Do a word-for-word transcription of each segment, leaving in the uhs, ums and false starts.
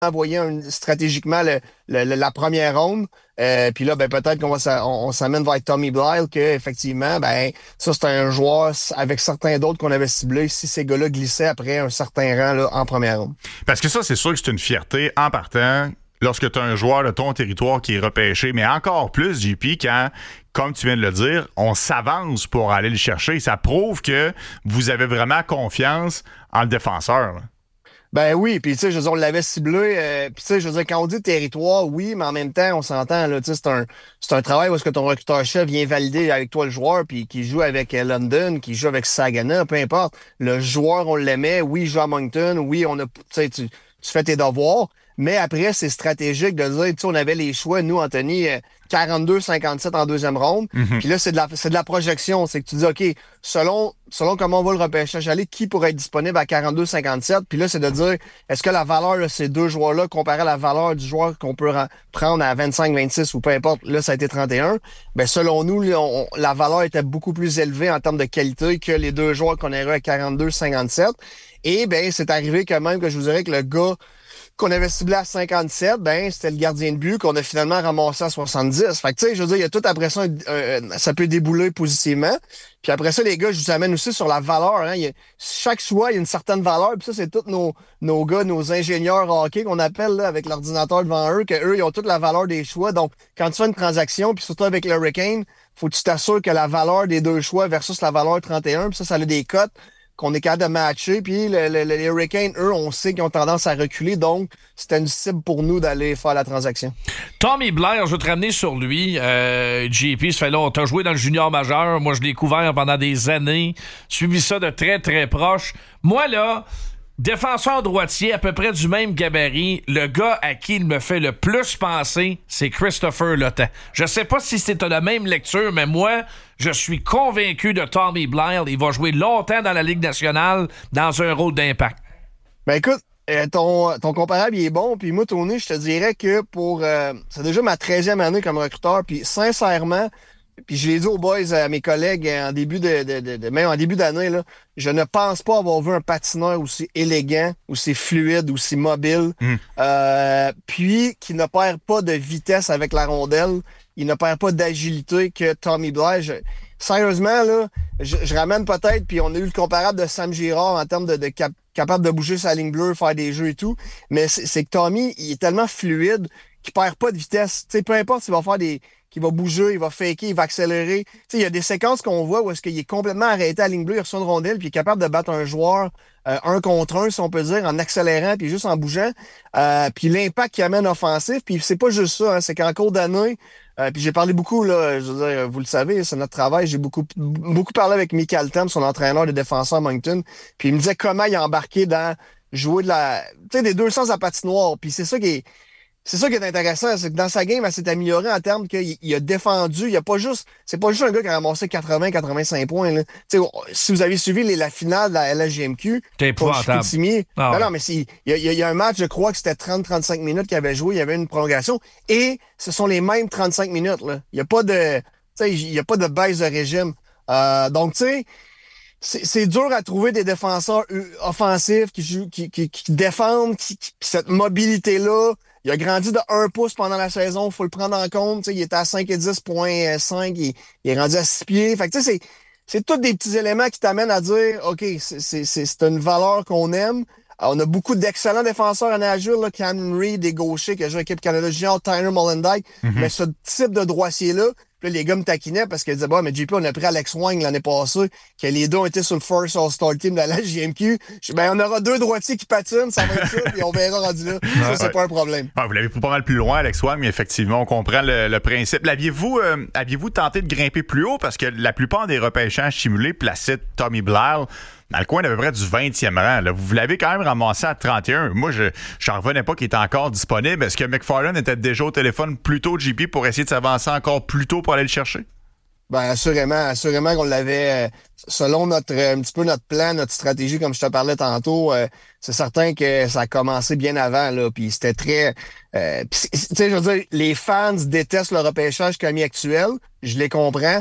envoyer un- stratégiquement le- le- le- la première ronde. Euh, puis là, ben, peut-être qu'on va s'a- on, on s'amène vers Tommy Blyle, que effectivement, ben, ça, c'est un joueur s- avec certains d'autres qu'on avait ciblés si ces gars-là glissaient après un certain rang là, en première ronde. Parce que ça, c'est sûr que c'est une fierté en partant lorsque tu as un joueur de ton territoire qui est repêché, mais encore plus, J P, quand, comme tu viens de le dire, on s'avance pour aller le chercher. Ça prouve que vous avez vraiment confiance en le défenseur, là. Ben oui, puis tu sais, je veux dire, on l'avait ciblé. Euh, puis tu sais, je veux dire, quand on dit territoire, oui, mais en même temps, on s'entend, là, tu sais, c'est un, c'est un travail où est-ce que ton recruteur-chef vient valider avec toi le joueur, puis qui joue avec euh, London, qui joue avec Saginaw, peu importe. Le joueur, on l'aimait, oui, il joue à Moncton, oui, on a, tu sais, tu, tu fais tes devoirs, mais après, c'est stratégique de dire, tu sais, on avait les choix, nous, Anthony, euh, quarante-deux cinquante-sept en deuxième ronde, Mhm. puis là, c'est de la, c'est de la projection, c'est que tu dis, OK, selon, selon comment on va le repêchage aller, qui pourrait être disponible à quarante-deux cinquante-sept, puis là, c'est de dire, est-ce que la valeur de ces deux joueurs-là, comparée à la valeur du joueur qu'on peut ra- prendre à vingt-cinq vingt-six ou peu importe, là, ça a été trente et un, ben selon nous, là, on- la valeur était beaucoup plus élevée en termes de qualité que les deux joueurs qu'on aurait à quarante-deux cinquante-sept. Et ben c'est arrivé quand même que je vous dirais que le gars qu'on avait ciblé à cinquante-sept, ben c'était le gardien de but qu'on a finalement ramassé à soixante-dix. Fait que tu sais, je veux dire, il y a tout après ça, euh, ça peut débouler positivement. Puis après ça, les gars, je vous amène aussi sur la valeur. Hein. Il y a- chaque choix, il y a une certaine valeur. Puis ça, c'est tous nos, nos gars, nos ingénieurs hockey qu'on appelle là, avec l'ordinateur devant eux, que eux, ils ont toute la valeur des choix. Donc, quand tu fais une transaction, puis surtout avec l'Hurricane, faut que tu t'assures que la valeur des deux choix versus la valeur trente et un, puis ça, ça a des cotes qu'on est capable de matcher. Puis le- le- le- les Hurricanes, eux, on sait qu'ils ont tendance à reculer. Donc, c'était une cible pour nous d'aller faire la transaction. Tommy Blair, je vais te ramener sur lui. Euh, J P, ça fait là, t'as joué dans le junior majeur. Moi, je l'ai couvert pendant des années. Suivi ça de très, très proche. Moi, là, défenseur droitier, à peu près du même gabarit, le gars à qui il me fait le plus penser, c'est Christopher Letang. Je sais pas si c'est la même lecture, mais moi, je suis convaincu de Tommy Blair. Il va jouer longtemps dans la Ligue nationale dans un rôle d'impact. Ben écoute, euh, ton, ton comparable, il est bon. Puis moi, Tony, je te dirais que pour... euh, c'est déjà ma treizième année comme recruteur. Puis sincèrement, puis je l'ai dit aux boys, à mes collègues, euh, en début de, de, de, de- même en début d'année, là, je ne pense pas avoir vu un patineur aussi élégant, aussi fluide, aussi mobile, Mm. euh, puis qui ne perd pas de vitesse avec la rondelle, il ne perd pas d'agilité que Tommy Blair. Je- sérieusement, là, je, je ramène peut-être, puis on a eu le comparable de Sam Girard en termes de, de cap- capable de bouger sa ligne bleue, faire des jeux et tout, mais c'est c'est que Tommy, il est tellement fluide qu'il perd pas de vitesse. Tu sais, peu importe s'il va faire des qu'il va bouger, il va faker, il va accélérer. Tu sais, il y a des séquences qu'on voit où est-ce qu'il est complètement arrêté à la ligne bleue, il reçoit une rondelle, puis il est capable de battre un joueur euh, un contre un, si on peut dire, en accélérant, puis juste en bougeant. Euh, puis l'impact qu'il amène offensif, puis c'est pas juste ça, hein, c'est qu'en cours d'année, euh, puis j'ai parlé beaucoup, là, je veux dire, vous le savez, c'est notre travail, j'ai beaucoup beaucoup parlé avec Michael Tam, son entraîneur des défenseurs à Moncton, puis il me disait comment il a embarqué dans jouer de la, tu sais, des deux sens à patinoire, puis c'est ça qui est c'est ça qui est intéressant, c'est que dans sa game, elle s'est améliorée en termes qu'il il a défendu. Il y a pas juste, c'est pas juste un gars qui a ramassé quatre-vingts quatre-vingt-cinq points, là. Tu sais, si vous avez suivi les- la finale de la L H G M Q, T'es contre épouvantable. Chicoutimi, Ah non, ouais. non, mais si, il y a, il y a- il y a un match, je crois que c'était trente trente-cinq minutes qu'il avait joué, il y avait une prolongation, et ce sont les mêmes trente-cinq minutes, là. Il y a pas de, tu sais, il y a pas de baisse de régime. Euh, donc, tu sais, c'est c'est dur à trouver des défenseurs euh, offensifs qui jouent, qui, qui, qui défendent, qui, qui- cette mobilité-là. Il a grandi de un pouce pendant la saison, faut le prendre en compte. Tu sais, il était à cinq et dix virgule cinq, il, il est rendu à six pieds. Fait que tu sais, c'est c'est tous des petits éléments qui t'amènent à dire, OK, c'est c'est- c'est- c'est une valeur qu'on aime. Euh, On a beaucoup d'excellents défenseurs à Nashville, là, Cameron Reed, des gauchers qui a joué avec l'équipe Canada Junior, Tyler Mollendijk. Mais ce type de droitier-là, puis là, les gars me taquinaient parce qu'ils disaient, bah, mais J P, on a pris Alex Wang l'année passée, que les deux ont été sur le first All-Star Team de la J M Q. Je dis, ben, on aura deux droitiers qui patinent, ça va être ça, puis on verra rendu là. Ça, c'est Ouais. pas un problème. Ah, vous l'avez pris pas mal plus loin, Alex Wang, mais effectivement, on comprend le, le principe. L'aviez-vous, euh, aviez-vous tenté de grimper plus haut? Parce que la plupart des repêchages simulés plaçaient Tommy Blair dans le coin d'à peu près du vingtième rang. Là. Vous l'avez quand même ramassé à trente et un. Moi, je n'en revenais pas qu'il était encore disponible. Est-ce que McFarland était déjà au téléphone plus tôt, J P, pour essayer de s'avancer encore plus tôt pour aller le chercher? Ben, assurément, assurément qu'on l'avait, euh, selon notre, euh, un petit peu notre plan, notre stratégie, comme je te parlais tantôt, euh, c'est certain que ça a commencé bien avant, là, puis c'était très, euh, pis c'est- tu sais, je veux dire, les fans détestent le repêchage comme il est actuel, je les comprends.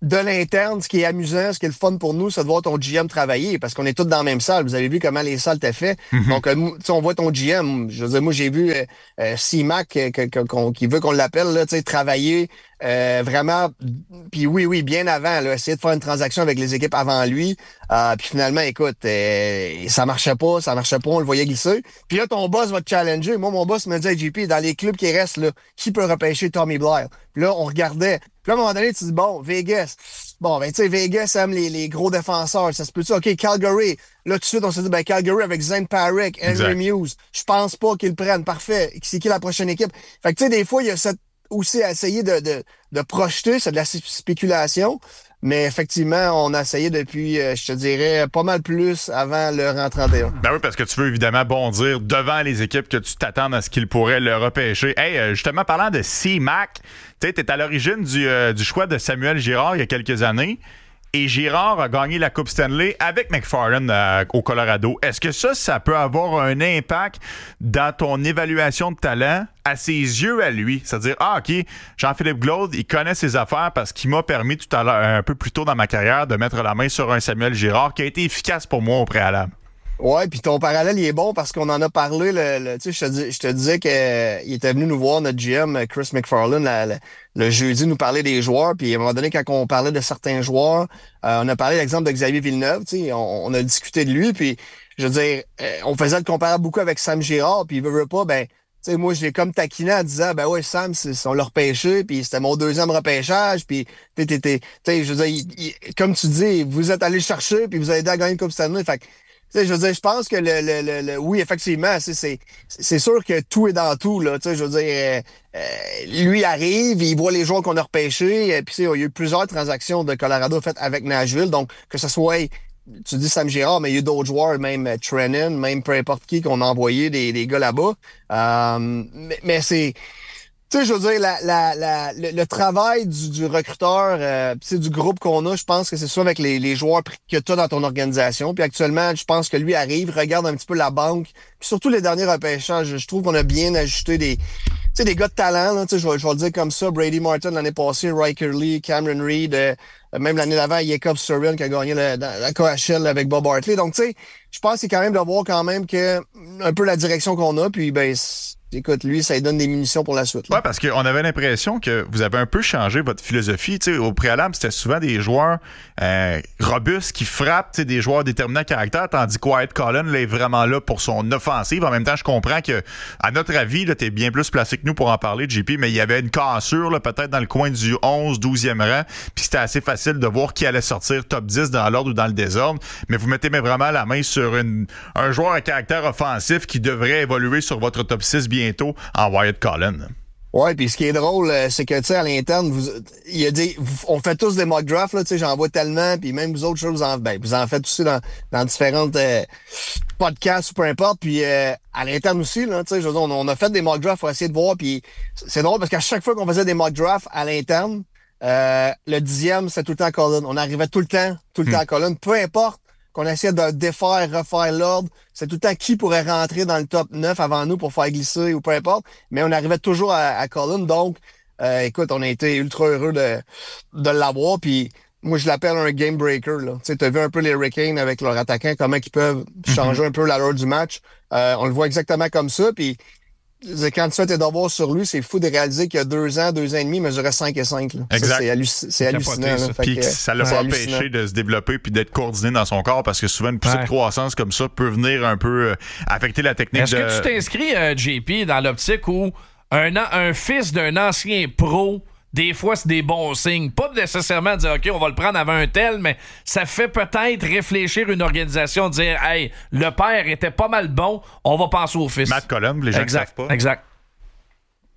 de l'interne, ce qui est amusant, ce qui est le fun pour nous, c'est de voir ton G M travailler, parce qu'on est tous dans la même salle. Vous avez vu comment les salles étaient faites. Mm-hmm. Donc, euh, tu sais, on voit ton G M. Je veux dire, moi, j'ai vu euh, euh, C-Mac euh, que, qu'on, qui veut qu'on l'appelle, là, tu sais, travailler euh, vraiment. Puis oui, oui, bien avant, là, essayer de faire une transaction avec les équipes avant lui. Euh, puis finalement, écoute, euh, ça marchait pas, ça marchait pas, on le voyait glisser. Puis là, ton boss va te challenger. Moi, mon boss me dit, hey, J P, dans les clubs qui restent, là, qui peut repêcher Tommy Blair? Puis là, on regardait. Puis là, à un moment donné, tu dis, bon, Vegas. Bon, ben, tu sais, Vegas aime les, les gros défenseurs. Ça se peut-tu? OK, Calgary. Là, tout de suite, on s'est dit, ben, Calgary avec Zane Parik, Henry exact. Muse. Je pense pas qu'ils le prennent. Parfait. C'est qui la prochaine équipe? Fait que, tu sais, des fois, il y a cette, aussi à essayer de, de, de projeter. C'est de la spéculation. Mais effectivement, on a essayé depuis, euh, je te dirais, pas mal plus avant le rang trente et un. Ben oui, parce que tu veux évidemment bondir devant les équipes que tu t'attends à ce qu'ils pourraient le repêcher. Hey, euh, justement, parlant de C-Mac, tu sais, t'es à l'origine du, euh, du choix de Samuel Girard il y a quelques années. Et Girard a gagné la Coupe Stanley avec McFarland euh, au Colorado. Est-ce que ça, ça peut avoir un impact dans ton évaluation de talent à ses yeux à lui? C'est-à-dire, ah, OK, Jean-Philippe Glaude, il connaît ses affaires parce qu'il m'a permis tout à l'heure, un peu plus tôt dans ma carrière, de mettre la main sur un Samuel Girard qui a été efficace pour moi au préalable. Ouais, puis ton parallèle, il est bon parce qu'on en a parlé. Le, le, tu sais, je te, dis, je te disais qu'il euh, était venu nous voir, notre G M, Chris McFarland, la, la, le jeudi, nous parler des joueurs. Puis à un moment donné, quand on parlait de certains joueurs, euh, on a parlé de l'exemple de Xavier Villeneuve. Tu sais, on, on a discuté de lui. Puis je veux dire, euh, on faisait le comparable beaucoup avec Sam Girard. Puis il veut, veut pas, ben, tu sais, moi, je l'ai comme taquiné en disant, ben ouais, Sam, c'est, on l'a repêché. Puis c'était mon deuxième repêchage. Puis tu sais, je veux dire, il, il, comme tu dis, vous êtes allé le chercher. Puis vous avez aidé à gagner une Coupe Stanley. Fait que, tu sais, je veux dire, je pense que le, le, le, le oui, effectivement, c'est, c'est, c'est sûr que tout est dans tout, là. Tu sais, je veux dire, euh, euh, lui arrive, il voit les joueurs qu'on a repêchés, et puis tu sais, il y a eu plusieurs transactions de Colorado faites avec Nashville, donc que ce soit, tu dis Sam Girard, mais il y a eu d'autres joueurs, même Trennan, même peu importe qui qu'on a envoyé des, des gars là-bas. Euh, mais, mais c'est, tu sais, je veux dire, la, la, la, le, le travail du, du recruteur, euh, c'est du groupe qu'on a, je pense que c'est ça avec les, les joueurs que tu as dans ton organisation. Puis actuellement, je pense que lui arrive, regarde un petit peu la banque, puis surtout les derniers repêchages. Je trouve qu'on a bien ajusté des, tu sais, des gars de talent, là, tu sais, je vais, je vais le dire comme ça. Brady Martin l'année passée, Riker Lee, Cameron Reed, euh, même l'année d'avant, Jacob Sorin qui a gagné le, dans, la K H L avec Bob Hartley. Donc, tu sais, je pense que c'est quand même de voir quand même que un peu la direction qu'on a, puis ben écoute, lui, ça lui donne des munitions pour la suite. Oui, parce qu'on avait l'impression que vous avez un peu changé votre philosophie. T'sais, au préalable, c'était souvent des joueurs euh, robustes qui frappent, des joueurs déterminants de caractère, tandis que Wyatt Cullen là, est vraiment là pour son offensive. En même temps, je comprends que, à notre avis, tu es bien plus placé que nous pour en parler, J P, mais il y avait une cassure là, peut-être dans le coin du onze, douzième rang, puis c'était assez facile de voir qui allait sortir top dix dans l'ordre ou dans le désordre. Mais vous mettez vraiment la main sur une, un joueur à caractère offensif qui devrait évoluer sur votre top six bientôt en Wyatt Cullen. Ouais, puis ce qui est drôle, c'est que, tu sais, à l'interne, vous, il y a des, vous, on fait tous des mock drafts, là, tu sais, j'en vois tellement, puis même vous autres choses, vous en, ben, vous en faites aussi dans, dans différentes euh, podcasts ou peu importe, puis euh, à l'interne aussi, là, tu sais, je veux dire, on, on a fait des mock drafts pour essayer de voir, puis c'est drôle parce qu'à chaque fois qu'on faisait des mock drafts à l'interne, euh, le dixième, c'était tout le temps à Cullen. On arrivait tout le temps, tout le hmm. temps à Cullen, peu importe qu'on essayait de défaire, refaire l'ordre. C'est tout le temps qui pourrait rentrer dans le top neuf avant nous pour faire glisser ou peu importe. Mais on arrivait toujours à, à Cullen. Donc, euh, écoute, on a été ultra heureux de, de l'avoir. Puis moi, je l'appelle un game breaker. Tu sais, t'as vu un peu les Hurricanes avec leurs attaquants, comment ils peuvent changer mm-hmm. un peu l'allure du match. Euh, on le voit exactement comme ça. Puis quand tu fais tes devoirs sur lui, c'est fou de réaliser qu'il y a deux ans, deux ans et demi, il mesurait cinq et cinq. Là. Exact. Ça, c'est, halluc- c'est hallucinant. Ça. Puis que, ça l'a pas empêché de se développer puis d'être coordonné dans son corps parce que souvent, une poussée ouais. de croissance comme ça peut venir un peu euh, affecter la technique. Est-ce de... que tu t'inscris, euh, J P, dans l'optique où un, un fils d'un ancien pro, des fois, c'est des bons signes. Pas nécessairement dire, OK, on va le prendre avant un tel, mais ça fait peut-être réfléchir une organisation, dire, hey, le père était pas mal bon, on va penser au fils. Matt Cullen, les gens ne savent pas. Exact.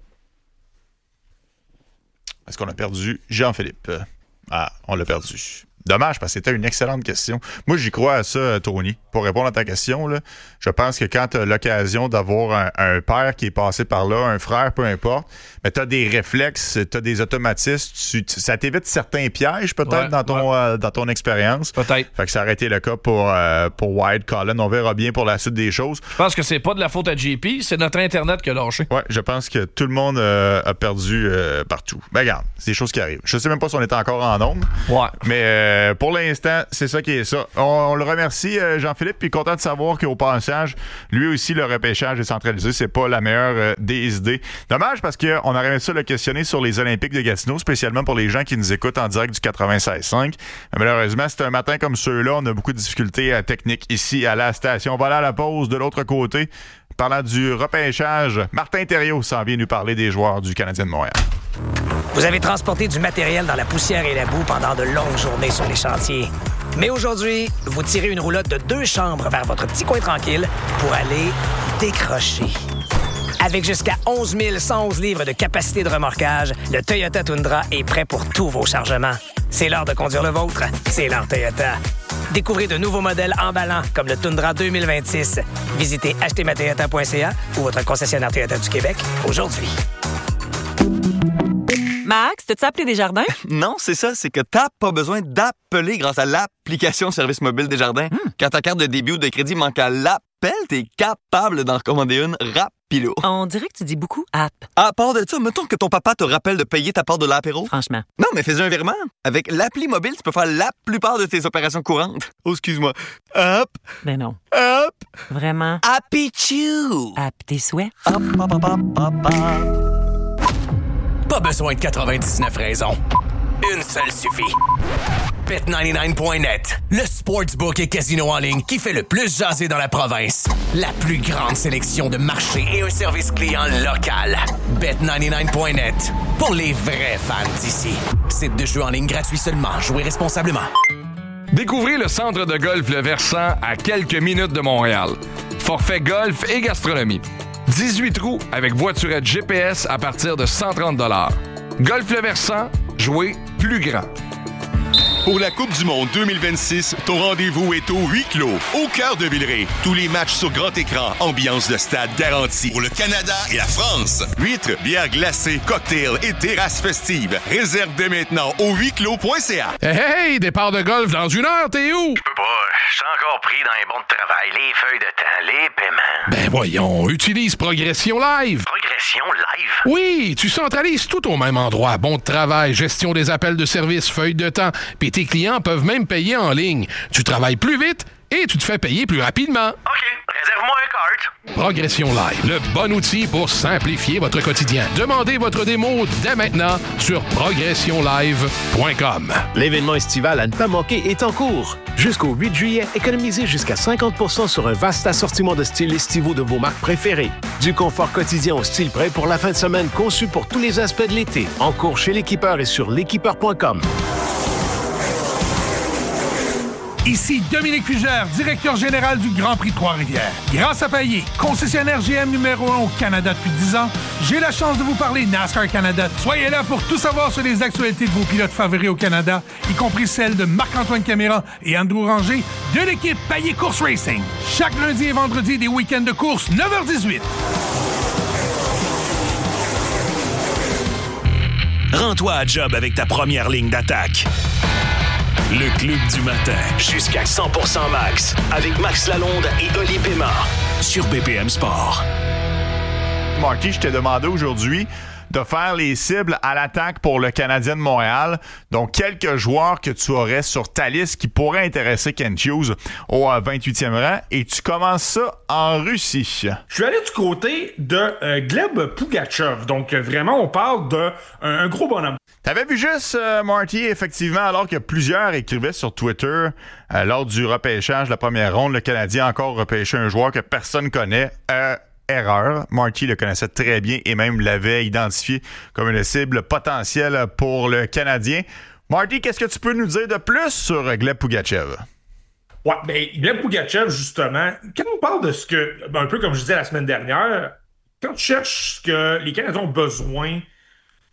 Est-ce qu'on a perdu Jean-Philippe? Ah, on l'a perdu. Dommage, parce que c'était une excellente question. Moi, j'y crois à ça, Tony. Pour répondre à ta question, là, je pense que quand tu as l'occasion d'avoir un, un père qui est passé par là, un frère, peu importe, mais tu as des réflexes, tu as des automatismes, tu, tu, ça t'évite certains pièges peut-être ouais, dans ton, ouais. euh, dans ton expérience. Peut-être. Fait que ça aurait été le cas pour, euh, pour White, Colin. On verra bien pour la suite des choses. Je pense que c'est pas de la faute à J P, c'est notre Internet qui a lâché. Ouais, je pense que tout le monde euh, a perdu euh, partout. Ben regarde, c'est des choses qui arrivent. Je sais même pas si on est encore en nombre. Ouais. Mais euh, pour l'instant, c'est ça qui est ça. On, on le remercie, euh, Jean-Philippe, puis content de savoir qu'au passage, lui aussi, le repêchage décentralisé, c'est pas la meilleure euh, des idées. Dommage parce qu'on aurait aimé ça le questionner sur les Olympiques de Gatineau, spécialement pour les gens qui nous écoutent en direct du quatre-vingt-seize cinq. Mais malheureusement, c'est un matin comme ceux-là. On a beaucoup de difficultés euh, techniques ici à la station. On va aller à la pause de l'autre côté. Parlant du repêchage, Martin Thériault s'en vient nous parler des joueurs du Canadien de Montréal. Vous avez transporté du matériel dans la poussière et la boue pendant de longues journées sur les chantiers. Mais aujourd'hui, vous tirez une roulotte de deux chambres vers votre petit coin tranquille pour aller décrocher. Avec jusqu'à onze mille cent onze livres de capacité de remorquage, le Toyota Tundra est prêt pour tous vos chargements. C'est l'heure de conduire le vôtre. C'est l'heure Toyota. Découvrez de nouveaux modèles emballants comme le Tundra deux mille vingt-six. Visitez acheter ma toyota point c a ou votre concessionnaire Toyota du Québec aujourd'hui. Max, t'as-tu appelé Desjardins? Non, c'est ça, c'est que t'as pas besoin d'appeler grâce à l'application Service mobile Desjardins. Hmm. Quand ta carte de débit ou de crédit manque à l'appel, t'es capable d'en recommander une rapilo. On dirait que tu dis beaucoup « app ». À part de ça, mettons que ton papa te rappelle de payer ta part de l'apéro. Franchement. Non, mais fais un virement. Avec l'appli mobile, tu peux faire la plupart de tes opérations courantes. Oh, excuse-moi. App. Ben non. App. Vraiment. Happy-choo. App tes souhaits. Hop, hop, hop, hop, hop, hop. Pas besoin de quatre-vingt-dix-neuf raisons. Une seule suffit. bet quatre-vingt-dix-neuf point net, le sportsbook et casino en ligne qui fait le plus jaser dans la province. La plus grande sélection de marchés et un service client local. bet quatre-vingt-dix-neuf point net, pour les vrais fans d'ici. Site de jeu en ligne gratuit seulement. Jouez responsablement. Découvrez le centre de golf Le Versant à quelques minutes de Montréal. Forfait golf et gastronomie. dix-huit trous avec voiturette G P S à partir de cent trente dollars. Golf Le Versant, jouez plus grand. Pour la Coupe du monde deux mille vingt-six, ton rendez-vous est au huis clos, au cœur de Villeray. Tous les matchs sur grand écran, ambiance de stade garantie. Pour le Canada et la France, huîtres, bières glacées, cocktails et terrasses festives. Réserve dès maintenant au huis clos point c a. Hey, hey, départ de golf dans une heure, t'es où? Je peux pas, je suis encore pris dans les bons de travail, les feuilles de temps, les paiements. Ben voyons, utilise Progression Live. Progression Live? Oui, tu centralises tout au même endroit. Bon de travail, gestion des appels de service, feuilles de temps, puis tes clients peuvent même payer en ligne. Tu travailles plus vite et tu te fais payer plus rapidement. OK, réserve-moi un cart. Progression Live, le bon outil pour simplifier votre quotidien. Demandez votre démo dès maintenant sur progression live point com. L'événement estival à ne pas manquer est en cours. Jusqu'au huit juillet, économisez jusqu'à cinquante pour cent sur un vaste assortiment de styles estivaux de vos marques préférées. Du confort quotidien au style prêt pour la fin de semaine conçu pour tous les aspects de l'été. En cours chez l'équipeur et sur l'équipeur point com. Ici Dominique Fugère, directeur général du Grand Prix Trois-Rivières. Grâce à Payet, concessionnaire G M numéro un au Canada depuis dix ans, j'ai la chance de vous parler NASCAR Canada. Soyez là pour tout savoir sur les actualités de vos pilotes favoris au Canada, y compris celles de Marc-Antoine Caméra et Andrew Ranger de l'équipe Payet Course Racing. Chaque lundi et vendredi des week-ends de course, neuf heures dix-huit. Rends-toi à job avec ta première ligne d'attaque. Le Club du matin. Jusqu'à cent pour cent max. Avec Max Lalonde et Oli Pema. Sur B P M Sport. Marty, je t'ai demandé aujourd'hui de faire les cibles à l'attaque pour le Canadien de Montréal. Donc, quelques joueurs que tu aurais sur ta liste qui pourraient intéresser Kent Hughes au vingt-huitième rang. Et tu commences ça en Russie. Je suis allé du côté de euh, Gleb Pugachev. Donc, euh, vraiment, on parle d'un un gros bonhomme. T'avais vu juste, euh, Marty, effectivement, alors que plusieurs écrivaient sur Twitter euh, lors du repêchage de la première ronde, le Canadien a encore repêché un joueur que personne connaît. Euh, erreur. Marty le connaissait très bien et même l'avait identifié comme une cible potentielle pour le Canadien. Marty, qu'est-ce que tu peux nous dire de plus sur Gleb Pugachev? Ouais, mais Gleb Pugachev, justement, quand on parle de ce que, ben, un peu comme je disais la semaine dernière, quand tu cherches ce que les Canadiens ont besoin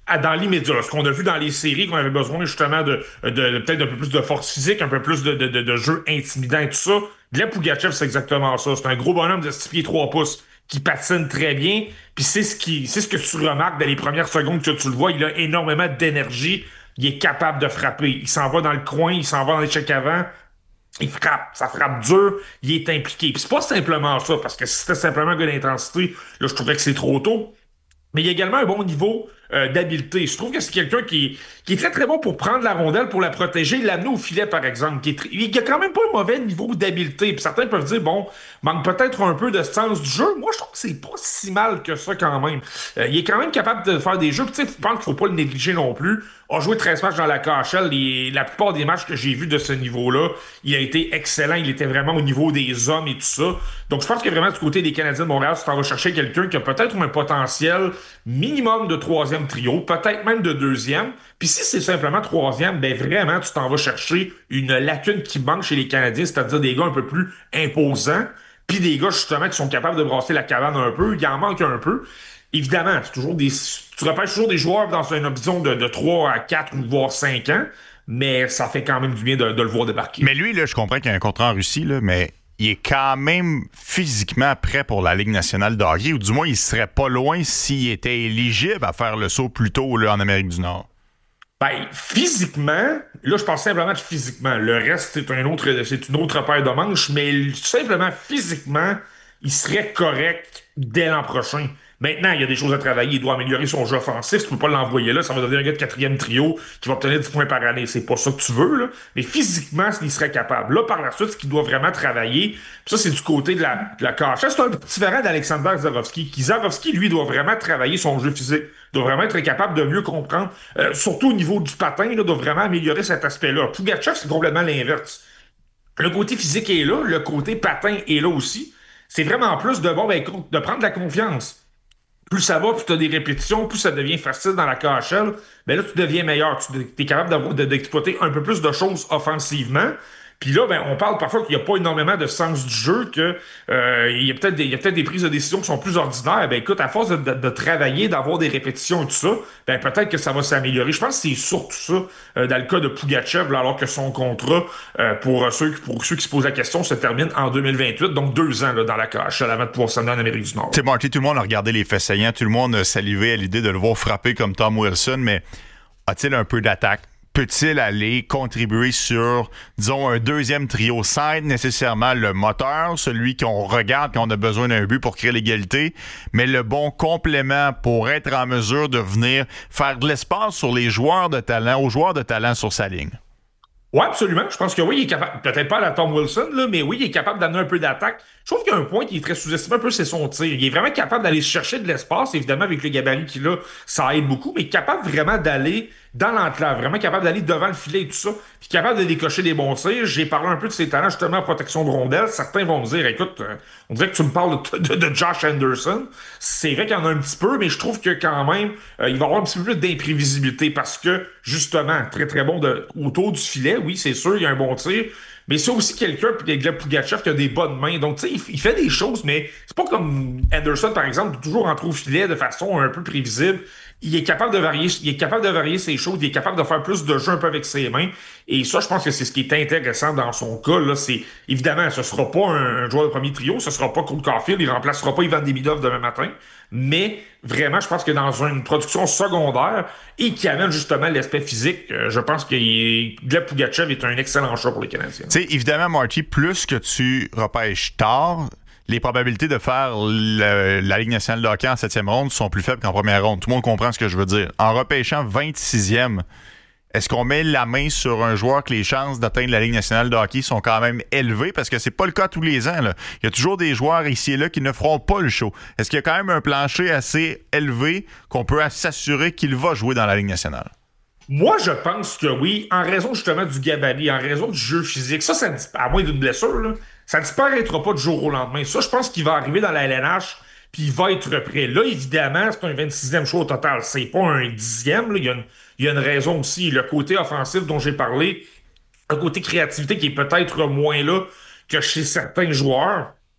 à, dans l'immédiat. Ce qu'on a vu dans les séries, qu'on avait besoin justement de, de, de peut-être d'un peu plus de force physique, un peu plus de, de, de, de jeu intimidant et tout ça. Gleb Pougatchev, c'est exactement ça. C'est un gros bonhomme de six pieds trois pouces qui patine très bien. Puis c'est ce qui, c'est ce que tu remarques dans les premières secondes que tu le vois. Il a énormément d'énergie. Il est capable de frapper. Il s'en va dans le coin, il s'en va dans l'échec avant. Il frappe, ça frappe dur, il est impliqué. Puis c'est pas simplement ça, parce que si c'était simplement un gars d'intensité, là, je trouverais que c'est trop tôt. Mais il y a également un bon niveau euh, d'habileté. Je trouve que c'est quelqu'un qui, qui est très très bon pour prendre la rondelle, pour la protéger, l'amener au filet, par exemple. Qui est très, il a quand même pas un mauvais niveau d'habileté. Puis certains peuvent dire, bon, manque peut-être un peu de sens du jeu. Moi, je trouve que c'est pas si mal que ça quand même. Euh, il est quand même capable de faire des jeux. Puis tu sais, je pense qu'il faut pas le négliger non plus. A joué treize matchs dans la K H L. Les, la plupart des matchs que j'ai vus de ce niveau-là, il a été excellent. Il était vraiment au niveau des hommes et tout ça. Donc, je pense que vraiment, du côté des Canadiens de Montréal, tu t'en vas chercher quelqu'un qui a peut-être un potentiel minimum de troisième trio, peut-être même de deuxième. Puis si c'est simplement troisième, ben vraiment, tu t'en vas chercher une lacune qui manque chez les Canadiens, c'est-à-dire des gars un peu plus imposants, puis des gars, justement, qui sont capables de brasser la cabane un peu. Il en manque un peu. Évidemment, c'est toujours des, tu repêches toujours des joueurs dans une option de, de trois à quatre ou voire cinq ans, mais ça fait quand même du bien de, de le voir débarquer. Mais lui, là, je comprends qu'il y a un contrat en Russie, là, mais il est quand même physiquement prêt pour la Ligue nationale de hockey, ou du moins, il serait pas loin s'il était éligible à faire le saut plus tôt là, en Amérique du Nord. Ben, physiquement, là, je pense simplement de physiquement. Le reste, c'est un autre, c'est une autre paire de manches, mais simplement physiquement, il serait correct dès l'an prochain. Maintenant, il y a des choses à travailler. Il doit améliorer son jeu offensif. Tu peux pas l'envoyer là. Ça va devenir un gars de quatrième trio qui va obtenir dix points par année. C'est pas ça que tu veux, là. Mais physiquement, il serait capable. Là, par la suite, ce qu'il doit vraiment travailler, ça, c'est du côté de la, de la K H L. C'est un petit différent d'Alexander Zarovski. Qui, Zarovski, lui, doit vraiment travailler son jeu physique. Il doit vraiment être capable de mieux comprendre. Euh, surtout au niveau du patin, il doit vraiment améliorer cet aspect-là. Pougatchev, c'est complètement l'inverse. Le côté physique est là. Le côté patin est là aussi. C'est vraiment plus de, bon, ben, de prendre de la confiance. Plus ça va, plus tu as des répétitions, plus ça devient facile dans la K H L, ben là, tu deviens meilleur. Tu es capable d'avoir, de, d'exploiter un peu plus de choses offensivement. Puis là, ben, on parle parfois qu'il n'y a pas énormément de sens du jeu, que euh, il y a peut-être des, il y a peut-être des prises de décision qui sont plus ordinaires. Ben écoute, à force de, de, de travailler, d'avoir des répétitions et tout ça, ben peut-être que ça va s'améliorer. Je pense que c'est surtout ça euh, dans le cas de Pougatchev, là, alors que son contrat, euh, pour ceux pour ceux qui se posent la question, se termine en deux mille vingt-huit, donc deux ans là, dans la K H L avant de pouvoir s'en aller en Amérique du Nord. Tu sais, Marty, tout le monde a regardé les faits saillants, tout le monde a salivé à l'idée de le voir frapper comme Tom Wilson, mais a-t-il un peu d'attaque? Peut-il aller contribuer sur, disons, un deuxième trio sans être nécessairement le moteur, celui qu'on regarde quand on a besoin d'un but pour créer l'égalité, mais le bon complément pour être en mesure de venir faire de l'espace sur les joueurs de talent, aux joueurs de talent sur sa ligne? Oui, absolument. Je pense que oui, il est capable, peut-être pas à la Tom Wilson, là, mais oui, il est capable d'amener un peu d'attaque. Je trouve qu'il y a un point qui est très sous-estimé un peu, c'est son tir. Il est vraiment capable d'aller chercher de l'espace, évidemment, avec le gabarit qu'il a, ça aide beaucoup, mais capable vraiment d'aller dans l'enclave, vraiment capable d'aller devant le filet et tout ça, puis capable de décocher des bons tirs. J'ai parlé un peu de ses talents, justement, en protection de rondelles. Certains vont me dire, écoute, euh, on dirait que tu me parles de, de, de Josh Anderson. C'est vrai qu'il y en a un petit peu, mais je trouve que quand même, euh, il va avoir un petit peu plus d'imprévisibilité parce que, justement, très très bon de, autour du filet, oui, c'est sûr, il y a un bon tir, mais c'est aussi quelqu'un, puis Gleb Pougatchev, qui a des bonnes mains. Donc, tu sais, il, il fait des choses, mais c'est pas comme Anderson, par exemple, toujours entrer au filet de façon un peu prévisible. Il est capable de varier, il est capable de varier ses choses, il est capable de faire plus de jeux un peu avec ses mains. Et ça, je pense que c'est ce qui est intéressant dans son cas, là. C'est, évidemment, ce sera pas un, un joueur de premier trio, ce sera pas Cole Caulfield, il remplacera pas Ivan Demidov demain matin. Mais vraiment, je pense que dans une production secondaire et qui amène justement l'aspect physique, euh, je pense que Gleb Pougatchev est un excellent choix pour les Canadiens. Tu sais, évidemment, Marty, plus que tu repêches tard, les probabilités de faire le, la Ligue nationale de hockey en septième ronde sont plus faibles qu'en première ronde. Tout le monde comprend ce que je veux dire. En repêchant vingt-sixième, est-ce qu'on met la main sur un joueur que les chances d'atteindre la Ligue nationale de hockey sont quand même élevées? Parce que c'est pas le cas tous les ans, là. Il y a toujours des joueurs ici et là qui ne feront pas le show. Est-ce qu'il y a quand même un plancher assez élevé qu'on peut s'assurer qu'il va jouer dans la Ligue nationale? Moi, je pense que oui, en raison justement du gabarit, en raison du jeu physique. Ça, ça à moins d'une blessure, là, ça ne disparaîtra pas du jour au lendemain. Ça, je pense qu'il va arriver dans la L N H, puis il va être prêt. Là, évidemment, c'est un vingt-sixième choix au total. C'est pas un dixième. Là. Il y a une, il y a une raison aussi. Le côté offensif dont j'ai parlé, le côté créativité qui est peut-être moins là que chez certains joueurs.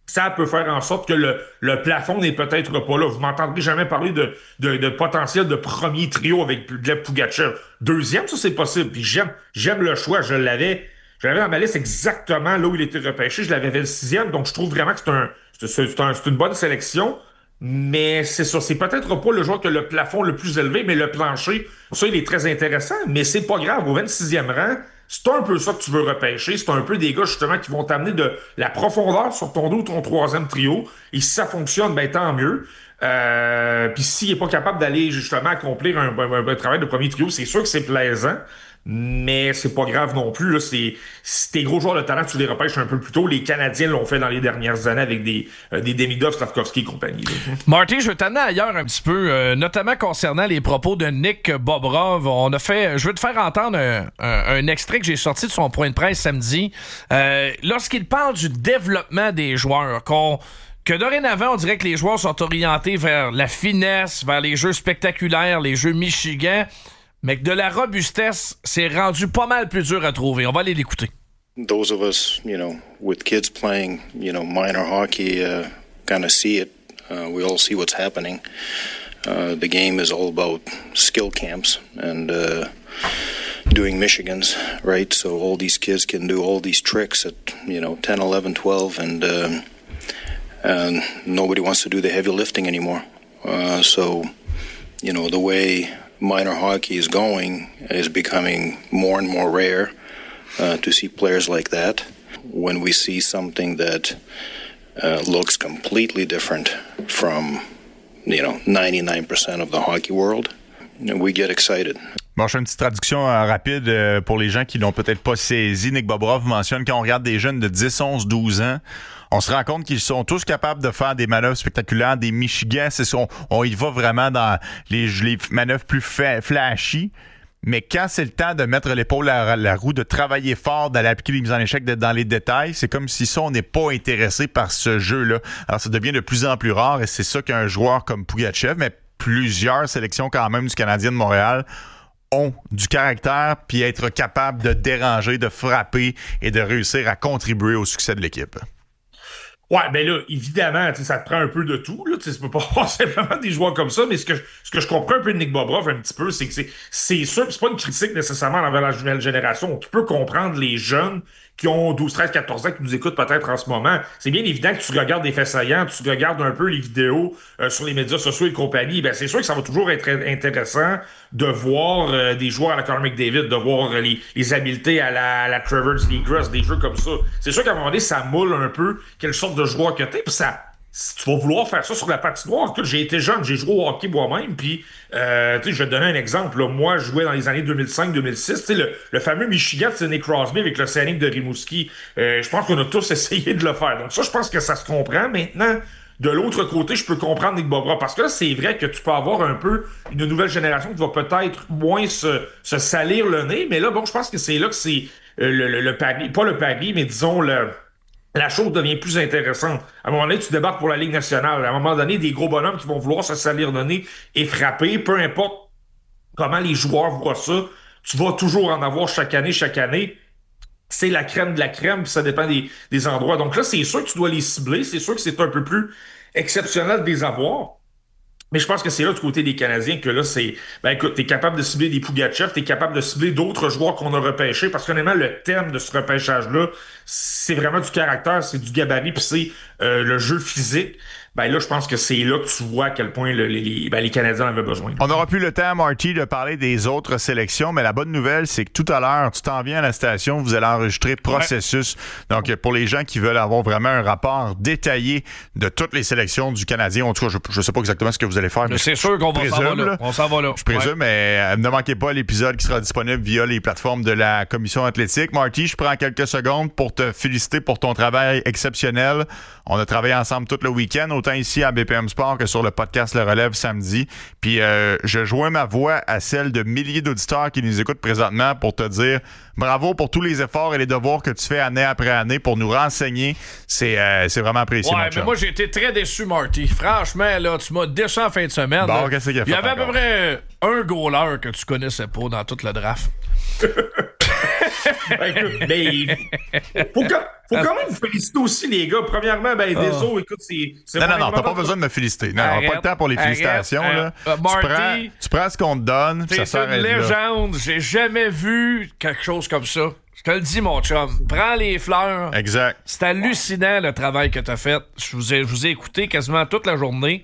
ça peut faire en sorte que le, le plafond n'est peut-être pas là. Vous m'entendrez jamais parler de, de, de potentiel de premier trio avec Gleb Pougatchev. Deuxième, ça, c'est possible. Puis j'aime, j'aime le choix. Je l'avais, je l'avais dans ma liste exactement là où il était repêché. Je l'avais fait le sixième. Donc, je trouve vraiment que c'est un, c'est, c'est, un, c'est une bonne sélection. Mais c'est ça. C'est peut-être pas le joueur qui a le plafond le plus élevé, mais le plancher, ça, il est très intéressant. Mais c'est pas grave. Au vingt-sixième rang, c'est un peu ça que tu veux repêcher. C'est un peu des gars, justement, qui vont t'amener de la profondeur sur ton deux ou ton troisième trio. Et si ça fonctionne, ben tant mieux. Euh, Puis s'il est pas capable d'aller, justement, accomplir un, un, un travail de premier trio, c'est sûr que c'est plaisant. Mais c'est pas grave non plus. Là. C'est, c'est tes gros joueurs de talent, tu les repêches un peu plus tôt. Les Canadiens l'ont fait dans les dernières années avec des, euh, des Demidov, Slavkovski et compagnie. Là. Marty, je veux t'amener ailleurs un petit peu, euh, notamment concernant les propos de Nick Bobrov. On a fait, je veux te faire entendre un, un, un extrait que j'ai sorti de son point de presse samedi. Euh, lorsqu'il parle du développement des joueurs, qu'on que dorénavant, on dirait que les joueurs sont orientés vers la finesse, vers les jeux spectaculaires, les jeux Michigan, mais que de la robustesse, c'est rendu pas mal plus dur à trouver. On va aller l'écouter. Those of us, you know, with kids playing, you know, minor hockey, uh, kind of see it. Uh, we all see what's happening. Uh, the game is all about skill camps and uh, doing Michigans, right? So all these kids can do all these tricks at, you know, ten, eleven, twelve, and, um, and nobody wants to do the heavy lifting anymore. Uh, so, you know, the way minor hockey is going is becoming more and more rare uh, to see players like that. When we see something that uh, looks completely different from, you know, ninety-nine percent of the hockey world, you know, we get excited. Bon, je fais une petite traduction euh, rapide euh, pour les gens qui l'ont peut-être pas saisi. Nick Bobrov mentionne quand on regarde des jeunes de dix, onze, douze ans, on se rend compte qu'ils sont tous capables de faire des manœuvres spectaculaires, des Michigan. C'est ça, on, on y va vraiment dans les, les manœuvres plus fa- flashy. Mais quand c'est le temps de mettre l'épaule à la roue, de travailler fort, d'aller appliquer les mises en échec, d'être dans les détails, c'est comme si ça, on n'est pas intéressé par ce jeu-là. Alors, ça devient de plus en plus rare et c'est ça qu'un joueur comme Pougatchev, mais plusieurs sélections quand même du Canadien de Montréal, ont du caractère puis être capable de déranger, de frapper et de réussir à contribuer au succès de l'équipe. Ouais, ben là, évidemment, ça te prend un peu de tout. Là, tu peux pas avoir simplement des joueurs comme ça, mais ce que, je, ce que je comprends un peu de Nick Bobrov un petit peu, c'est que c'est, c'est sûr, c'est pas une critique nécessairement envers la nouvelle génération. Tu peux comprendre les jeunes qui ont douze, treize, quatorze ans, qui nous écoutent peut-être en ce moment. C'est bien évident que tu regardes des faits saillants, tu regardes un peu les vidéos euh, sur les médias sociaux et compagnie. Ben, c'est sûr que ça va toujours être intéressant de voir euh, des joueurs à la Connor McDavid, de voir euh, les, les habiletés à la, à la Trevor Zegras, des jeux comme ça. C'est sûr qu'à un moment donné, ça moule un peu quelle sorte de joueur que t'es, puis ça... Si tu vas vouloir faire ça sur la patinoire, écoute, j'ai été jeune, j'ai joué au hockey moi-même, puis euh, je vais te donner un exemple. Là. Moi, je jouais dans les années deux mille cinq deux mille six, le, le fameux Michigan de Sidney Crosby avec le Scénic de Rimouski. Euh, je pense qu'on a tous essayé de le faire. Donc ça, je pense que ça se comprend. Maintenant, de l'autre côté, je peux comprendre Nick Bobrov, parce que là, c'est vrai que tu peux avoir un peu une nouvelle génération qui va peut-être moins se, se salir le nez, mais là, bon, je pense que c'est là que c'est euh, le, le, le pari, pas le pari, mais disons le... la chose devient plus intéressante. À un moment donné, tu débarques pour la Ligue nationale. À un moment donné, des gros bonhommes qui vont vouloir se salir le nez et frapper, peu importe comment les joueurs voient ça, tu vas toujours en avoir chaque année, chaque année. C'est la crème de la crème, puis ça dépend des, des endroits. Donc là, c'est sûr que tu dois les cibler. C'est sûr que c'est un peu plus exceptionnel de les avoir. Mais je pense que c'est là du côté des Canadiens que là, c'est... Ben écoute, t'es capable de cibler des Pougatchev, t'es capable de cibler d'autres joueurs qu'on a repêchés, parce qu'honnêtement, le thème de ce repêchage-là, c'est vraiment du caractère, c'est du gabarit, puis c'est euh, le jeu physique. Ben là, je pense que c'est là que tu vois à quel point le, les, les, ben les Canadiens en avaient besoin. On n'aura plus le temps, Marty, de parler des autres sélections, mais la bonne nouvelle, c'est que tout à l'heure, tu t'en viens à la station, vous allez enregistrer Processus. Ouais. Donc, pour les gens qui veulent avoir vraiment un rapport détaillé de toutes les sélections du Canadien, en tout cas, je ne sais pas exactement ce que vous allez faire. Mais, mais c'est sûr qu'on va s'en va là. On s'en va là. Je présume, ouais. mais euh, ne manquez pas l'épisode qui sera disponible via les plateformes de la Commission athlétique. Marty, je prends quelques secondes pour te féliciter pour ton travail exceptionnel. On a travaillé ensemble tout le week-end, autant ici à B P M Sport que sur le podcast Le Relève samedi. Puis euh, je joins ma voix à celle de milliers d'auditeurs qui nous écoutent présentement pour te dire bravo pour tous les efforts et les devoirs que tu fais année après année pour nous renseigner. C'est, euh, c'est vraiment apprécié, ouais, mon mais chum. moi, j'ai été très déçu, Marty. Franchement, là, tu m'as déçu en fin de semaine. Bon, là. qu'est-ce qu'il y a fait Il y avait encore? à peu près un goaler que tu connaissais pas dans toute le draft. Ben, écoute, mais faut, que, faut quand même vous féliciter aussi, les gars. Premièrement, ben, oh. Deso, écoute, c'est... c'est non, non, non, t'as pas besoin de me féliciter. Non, on n'a pas le temps pour les félicitations. Arrête, là. euh, Marty, tu, prends, tu prends ce qu'on te donne, puis ça c'est une s'arrête là. légende. J'ai jamais vu quelque chose comme ça. Je te le dis, mon chum. Prends les fleurs. Exact. C'est hallucinant, le travail que t'as fait. Je vous ai, je vous ai écouté quasiment toute la journée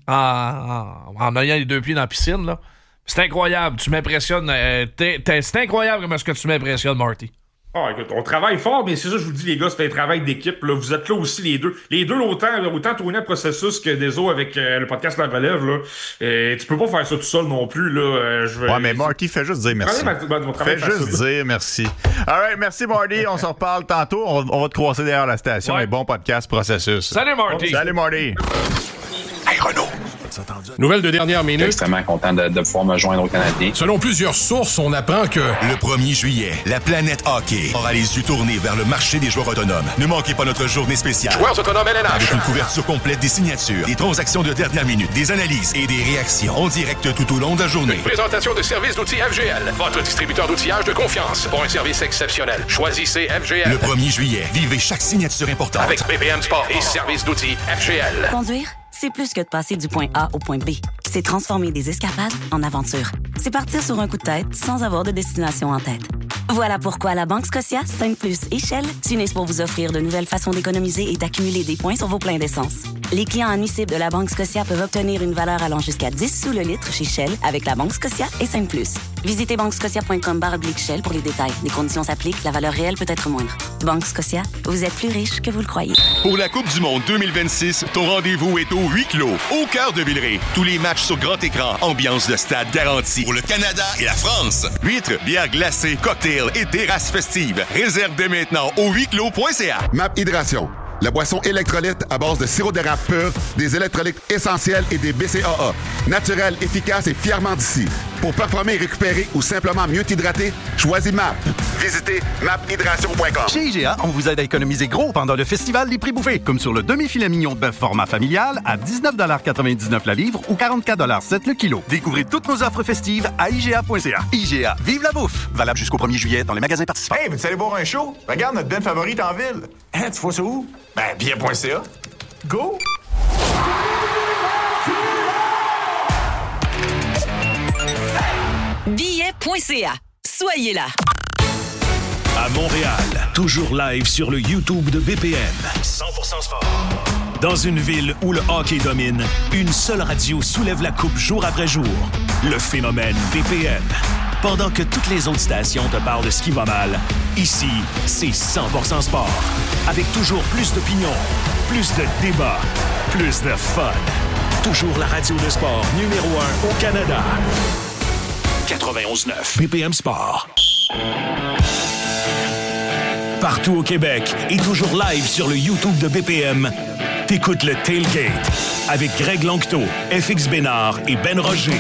en, en, en ayant les deux pieds dans la piscine, là. C'est incroyable. Tu m'impressionnes. Euh, t'es, t'es, c'est incroyable comment est-ce que tu m'impressionnes, Marty. Ah, écoute, on travaille fort, mais c'est ça, je vous dis, les gars, c'est un travail d'équipe. Là. Vous êtes là aussi, les deux. Les deux, autant, autant tourner le processus que Deso avec euh, le podcast La Relève. Là. Euh, tu peux pas faire ça tout seul non plus. Là. Euh, je vais... Ouais, mais Marty, fais juste dire merci. Ma, ma, ma, fais juste ça. dire merci. All right, merci, Marty. On se reparle tantôt. On, on va te croiser derrière la station. Ouais. Et bon podcast processus. Salut, Marty. Salut, Marty. Hey, Renaud. Nouvelle de dernière minute. Je suis extrêmement content de, de pouvoir me joindre aux Canadiens. Selon plusieurs sources, on apprend que... Le premier juillet, la planète hockey aura les yeux tournés vers le marché des joueurs autonomes. Ne manquez pas notre journée spéciale. Joueurs autonomes L N H. Avec une couverture complète des signatures, des transactions de dernière minute, des analyses et des réactions en direct tout au long de la journée. Une présentation de services d'outils F G L. Votre distributeur d'outillage de confiance pour un service exceptionnel. Choisissez F G L. Le premier juillet, vivez chaque signature importante. Avec B P M Sport et services d'outils F G L. Conduire, c'est plus que de passer du point A au point B. C'est transformer des escapades en aventures. C'est partir sur un coup de tête sans avoir de destination en tête. Voilà pourquoi la Banque Scotia, Sainte Plus et Shell s'unissent pour vous offrir de nouvelles façons d'économiser et d'accumuler des points sur vos pleins d'essence. Les clients admissibles de la Banque Scotia peuvent obtenir une valeur allant jusqu'à dix sous le litre chez Shell avec la Banque Scotia et Sainte Plus. Visitez banque scotia point com barre oblique Shell pour les détails. Les conditions s'appliquent, la valeur réelle peut être moindre. Banque Scotia, vous êtes plus riche que vous le croyez. Pour la Coupe du monde deux mille vingt-six, ton rendez-vous est au huis clos, au cœur de Villeray. Tous les matchs sur grand écran, ambiance de stade garantie. Pour le Canada et la France, huîtres, bières glacées, cocktails et terrasses festives. Réserve dès maintenant au huis clos point c a. Map Hydration, la boisson électrolyte à base de sirop d'érable pur, des électrolytes essentiels et des B C A A. Naturel, efficace et fièrement d'ici. Pour performer et récupérer ou simplement mieux t'hydrater, choisis M A P. Visitez map hydration point com. Chez I G A, on vous aide à économiser gros pendant le festival des prix bouffés, comme sur le demi-filet mignon de bœuf format familial à dix-neuf quatre-vingt-dix-neuf la livre ou quarante-quatre sept le kilo. Découvrez toutes nos offres festives à I G A point C A. I G A, vive la bouffe! Valable jusqu'au premier juillet dans les magasins participants. Hey, veux-tu aller voir un show? Regarde notre band favorite en ville. Hein, tu vois ça où? Ben, billet point c a. Go! billet point c a. Soyez là. À Montréal, toujours live sur le YouTube de B P M. cent pour cent sport. Dans une ville où le hockey domine, une seule radio soulève la coupe jour après jour. Le phénomène B P M. Pendant que toutes les autres stations te parlent de ce qui va mal, ici, c'est cent pour cent sport. Avec toujours plus d'opinions, plus de débats, plus de fun. Toujours la radio de sport numéro un au Canada. quatre-vingt-onze neuf B P M Sport. Partout au Québec et toujours live sur le YouTube de B P M, t'écoutes le Tailgate avec Greg Lanctot, F X Bénard et Ben Roger.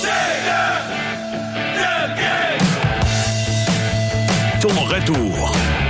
Ton retour